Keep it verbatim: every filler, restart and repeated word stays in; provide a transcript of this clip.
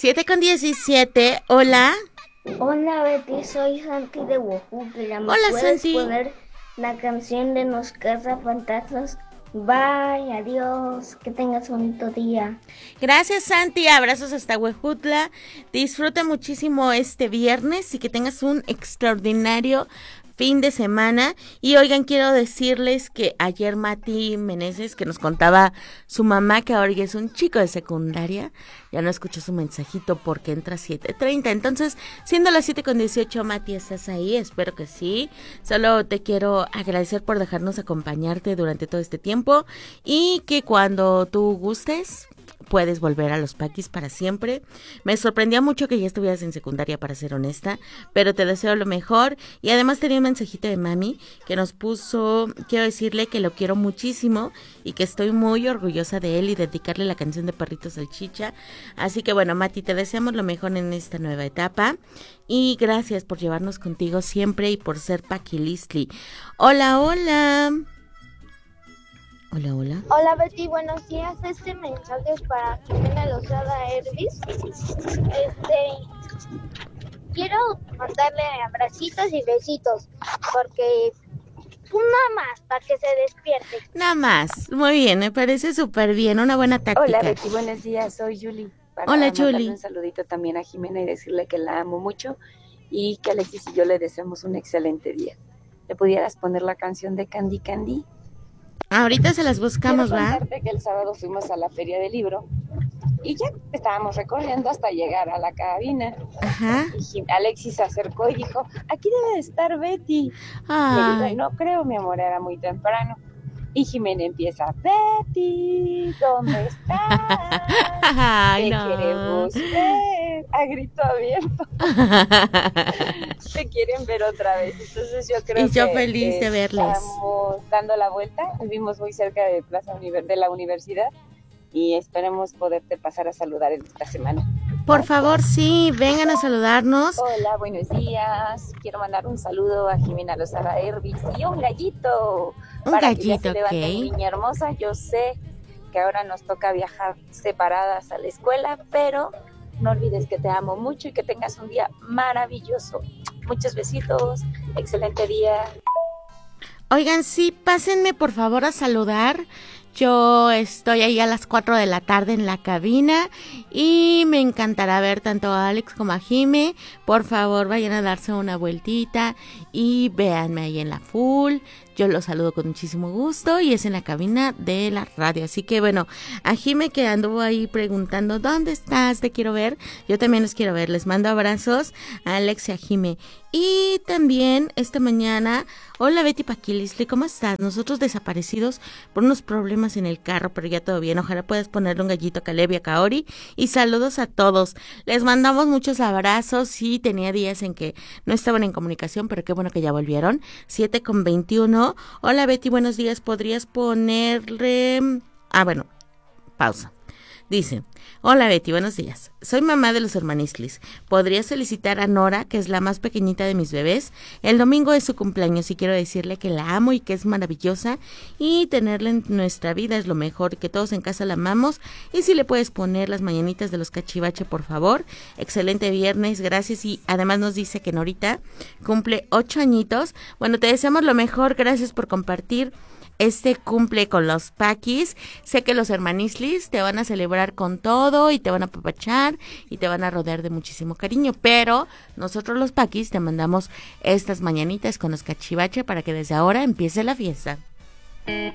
siete con diecisiete, hola. Hola Betty, soy Santi de Huejutla. ¿Me Hola, puedes Santi. poner la canción de Nos Cazafantasmas? Bye, adiós, que tengas bonito día. Gracias, Santi, abrazos hasta Huejutla. Disfruta muchísimo este viernes y que tengas un extraordinario fin de semana. Y oigan, quiero decirles que ayer Mati Meneses, que nos contaba su mamá, que ahora ya es un chico de secundaria, ya no escuchó su mensajito porque entra a siete treinta. Entonces, siendo las siete con dieciocho, Mati, ¿estás ahí? Espero que sí. Solo te quiero agradecer por dejarnos acompañarte durante todo este tiempo y que cuando tú gustes puedes volver a los Paquis para siempre. Me sorprendía mucho que ya estuvieras en secundaria, para ser honesta, pero te deseo lo mejor. Y además tenía un mensajito de mami que nos puso, quiero decirle que lo quiero muchísimo y que estoy muy orgullosa de él y dedicarle la canción de Perrito Salchicha. Así que bueno, Mati, te deseamos lo mejor en esta nueva etapa y gracias por llevarnos contigo siempre y por ser Paquilistli. Hola, hola. Hola, hola. Hola Betty, buenos días. Este mensaje es para Jimena Lozada Hervis. Este, quiero mandarle abracitos y besitos, porque pues, nada más, para que se despierte. Nada más, muy bien, me parece súper bien, una buena táctica. Hola Betty, buenos días, soy Julie. Para Hola mandarle Julie. un saludito también a Jimena y decirle que la amo mucho y que Alexis y yo le deseamos un excelente día. ¿Le pudieras poner la canción de Candy Candy? Ahorita se las buscamos, Quiero ¿va? contarte que el sábado fuimos a la feria del libro y ya estábamos recorriendo hasta llegar a la cabina. Ajá. Y Jim- Alexis se acercó y dijo, aquí debe de estar Betty. Ay. Le digo, no creo, mi amor, era muy temprano. Y Jimena empieza, Betty, ¿dónde estás? Ay, Te no. queremos ver, a grito abierto. Te quieren ver otra vez. Entonces yo creo Y yo que feliz de verles. estamos dando la vuelta. Vivimos muy cerca de Plaza Univer- de la universidad y esperemos poderte pasar a saludar en esta semana. Por favor, sí, vengan a saludarnos. Hola, buenos días. Quiero mandar un saludo a Jimena Lozada Hervis y un gallito. Un para gallito, que ya se levante ok. mi niña hermosa. Yo sé que ahora nos toca viajar separadas a la escuela, pero no olvides que te amo mucho y que tengas un día maravilloso. Muchos besitos, excelente día. Oigan, sí, pásenme por favor a saludar. Yo estoy ahí a las cuatro de la tarde en la cabina y me encantará ver tanto a Alex como a Jime. Por favor, vayan a darse una vueltita y véanme ahí en la full. Yo los saludo con muchísimo gusto y es en la cabina de la radio. Así que bueno, a Jime que anduvo ahí preguntando, ¿dónde estás? Te quiero ver. Yo también los quiero ver. Les mando abrazos a Alex y a Jime. Y también esta mañana, hola Betty Paquilistli, ¿cómo estás? Nosotros desaparecidos por unos problemas en el carro, pero ya todo bien. Ojalá puedas ponerle un gallito a Caleb y a Kaori. Y saludos a todos. Les mandamos muchos abrazos. Sí, tenía días en que no estaban en comunicación, pero qué bueno que ya volvieron. siete con veintiuno. Hola Betty, buenos días. ¿Podrías ponerle...? Ah, bueno, pausa. Dice, hola Betty, buenos días. Soy mamá de los hermanistlis. ¿Podrías felicitar a Nora, que es la más pequeñita de mis bebés? El domingo es su cumpleaños y quiero decirle que la amo y que es maravillosa y tenerla en nuestra vida es lo mejor, que todos en casa la amamos. Y si le puedes poner las mañanitas de los cachivache, por favor. Excelente viernes, gracias. Y además nos dice que Norita cumple ocho añitos. Bueno, te deseamos lo mejor, gracias por compartir este cumple con los Paquis. Sé que los hermanistlis te van a celebrar con todo y te van a apapachar y te van a rodear de muchísimo cariño, pero nosotros los Paquis te mandamos estas mañanitas con los cachivache para que desde ahora empiece la fiesta.